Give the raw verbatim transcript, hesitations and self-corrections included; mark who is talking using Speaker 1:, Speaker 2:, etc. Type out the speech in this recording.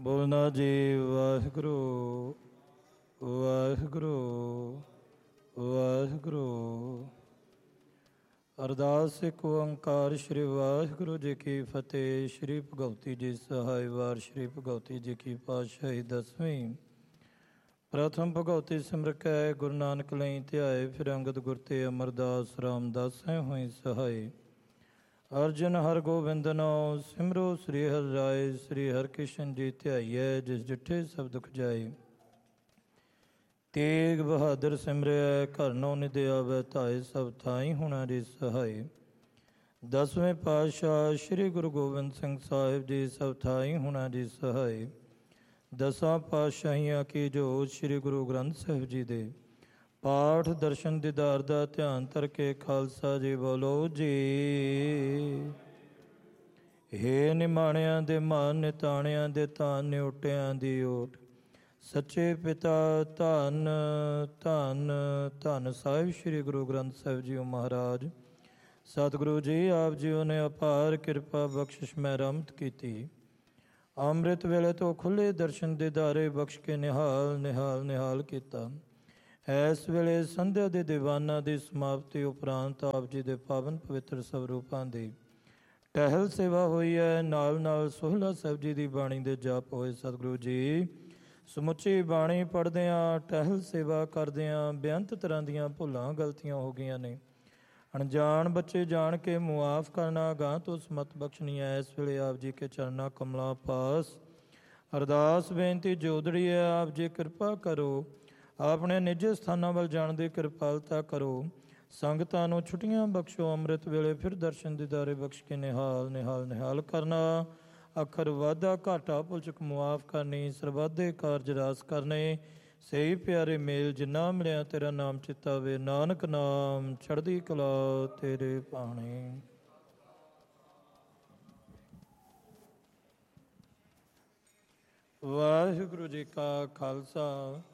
Speaker 1: ਬੋਲਣਾ ਜੀ ਵਾਹਿਗੁਰੂ ਵਾਹਿਗੁਰੂ ਵਾਹਿਗੁਰੂ। ਅਰਦਾਸ ਇੱਕ ਓੰਕਾਰ ਸ਼੍ਰੀ ਵਾਹਿਗੁਰੂ ਜੀ ਕੀ ਫਤਿਹ। ਸ਼੍ਰੀ ਭਗਵਤੀ ਜੀ ਸਹਾਇ ਵਾਰ ਸ਼੍ਰੀ ਭਗਵਤੀ ਜੀ ਕੀ ਪਾਤਸ਼ਾਹੀ ਦਸਵੀਂ। ਪ੍ਰਥਮ ਭਗਵਤੀ ਸਿਮਰ ਕੈ ਗੁਰੂ ਨਾਨਕ ਲਈ ਧਿਆਏ, ਫਿਰ ਅੰਗਦ ਗੁਰ ਤੇ ਅਮਰਦਾਸ ਰਾਮਦਾਸੈ ਹੋਈ ਸਹਾਈ। ਅਰਜਨ ਹਰ ਗੋਬਿੰਦ ਨੋ ਸਿਮਰੋ ਸ੍ਰੀ ਹਰਿ ਰਾਏ, ਸ੍ਰੀ ਹਰਿਕ੍ਰਿਸ਼ਨ ਜੀ ਧਿਆਈਐ ਜਿਸ ਡਿਠੇ ਸਭ ਦੁਖ ਜਾਏ। ਤੇਗ ਬਹਾਦਰ ਸਿਮਰਿਐ ਘਰ ਨੋ ਨਿਧ ਆਵੈ ਧਾਏ, ਸਭ ਥਾਈ ਹੋਣਾ ਦੀ ਸਹਾਈ। ਦਸਵੇਂ ਪਾਤਸ਼ਾਹ ਸ੍ਰੀ ਗੁਰੂ ਗੋਬਿੰਦ ਸਿੰਘ ਸਾਹਿਬ ਜੀ ਸਭ ਥਾਈ ਹੋਣਾ ਦੀ ਸਹਾਈ। ਦਸਾਂ ਪਾਤਸ਼ਾਹੀਆਂ ਕੀ ਜੋਤ ਸ੍ਰੀ ਗੁਰੂ ਗ੍ਰੰਥ ਸਾਹਿਬ ਜੀ ਦੇ ਪਾਠ ਦਰਸ਼ਨ ਦੀਦਾਰ ਦਾ ਧਿਆਨ ਧਰ ਕੇ ਖਾਲਸਾ ਜੀ ਬੋਲੋ ਜੀ। ਹੇ ਨਿਮਾਣਿਆਂ ਦੇ ਮਾਨ, ਨਿਤਾਣਿਆਂ ਦੇ ਤਾਨ, ਨਿਉਟਿਆਂ ਦੀ ਓਟ। ਸੱਚੇ ਪਿਤਾ ਧੰਨ ਧੰਨ ਧੰਨ ਸਾਹਿਬ ਸ੍ਰੀ ਗੁਰੂ ਗ੍ਰੰਥ ਸਾਹਿਬ ਜੀ ਮਹਾਰਾਜ। ਸਤਿਗੁਰੂ ਜੀ ਆਪ ਜੀਓ ਨੇ ਅਪਾਰ ਕਿਰਪਾ ਬਖਸ਼ਿਸ਼ ਮੈਂ ਰਹਿਮਤ ਕੀਤੀ। ਅੰਮ੍ਰਿਤ ਵੇਲੇ ਤੋਂ ਖੁੱਲ੍ਹੇ ਦਰਸ਼ਨ ਦੀਦਾਰੇ ਬਖਸ਼ ਕੇ ਨਿਹਾਲ ਨਿਹਾਲ ਨਿਹਾਲ ਕੀਤਾ। ਇਸ ਵੇਲੇ ਸੰਧਿਆ ਦੇ ਦੀਵਾਨਾਂ ਦੀ ਸਮਾਪਤੀ ਉਪਰੰਤ ਆਪ ਜੀ ਦੇ ਪਾਵਨ ਪਵਿੱਤਰ ਸਵਰੂਪਾਂ ਦੀ ਟਹਿਲ ਸੇਵਾ ਹੋਈ ਹੈ। ਨਾਲ ਨਾਲ ਸੋਹਿਲਾ ਸਾਹਿਬ ਜੀ ਦੀ ਬਾਣੀ ਦੇ ਜਾਪ ਹੋਏ। ਸਤਿਗੁਰੂ ਜੀ ਸਮੁੱਚੀ ਬਾਣੀ ਪੜ੍ਹਦਿਆਂ ਟਹਿਲ ਸੇਵਾ ਕਰਦਿਆਂ ਬੇਅੰਤ ਤਰ੍ਹਾਂ ਦੀਆਂ ਭੁੱਲਾਂ ਗਲਤੀਆਂ ਹੋ ਗਈਆਂ ਨੇ। ਅਣਜਾਣ ਬੱਚੇ ਜਾਣ ਕੇ ਮੁਆਫ ਕਰਨਾ, ਗਾਂ ਤੋਂ ਸਮਤ ਬਖਸ਼ਣੀ ਹੈ। ਇਸ ਵੇਲੇ ਆਪ ਜੀ ਕੇ ਚਰਨਾਂ ਕਮਲਾਂ ਪਾਸ ਅਰਦਾਸ ਬੇਨਤੀ ਜੋਦੜੀ ਹੈ। ਆਪ ਜੀ ਕਿਰਪਾ ਕਰੋ, ਆਪਣੇ ਨਿੱਜ ਸਥਾਨਾਂ ਵੱਲ ਜਾਣ ਦੀ ਕਿਰਪਾਲਤਾ ਕਰੋ। ਸੰਗਤਾਂ ਨੂੰ ਛੁੱਟੀਆਂ ਬਖਸ਼ੋ। ਅੰਮ੍ਰਿਤ ਵੇਲੇ ਫਿਰ ਦਰਸ਼ਨ ਦੀਦਾਰੇ ਬਖਸ਼ ਕੇ ਨਿਹਾਲ ਨਿਹਾਲ ਨਿਹਾਲ ਕਰਨਾ। ਅੱਖਰ ਵਾਧਾ ਘਾਟਾ ਭੁੱਲ ਚੁੱਕ ਮੁਆਫ ਕਰਨੀ। ਸਰਬੱਤ ਕਾਰਜ ਰਾਸ ਕਰਨੇ। ਸਹੀ ਪਿਆਰੇ ਮੇਲ ਜਿੰਨਾ ਮਿਲਿਆ ਤੇਰਾ ਨਾਮ ਚਿਤਾਵੇ। ਨਾਨਕ ਨਾਮ ਚੜ੍ਹਦੀ ਕਲਾ ਤੇਰੇ ਭਾਣੇ। ਵਾਹਿਗੁਰੂ ਜੀ ਕਾ ਖਾਲਸਾ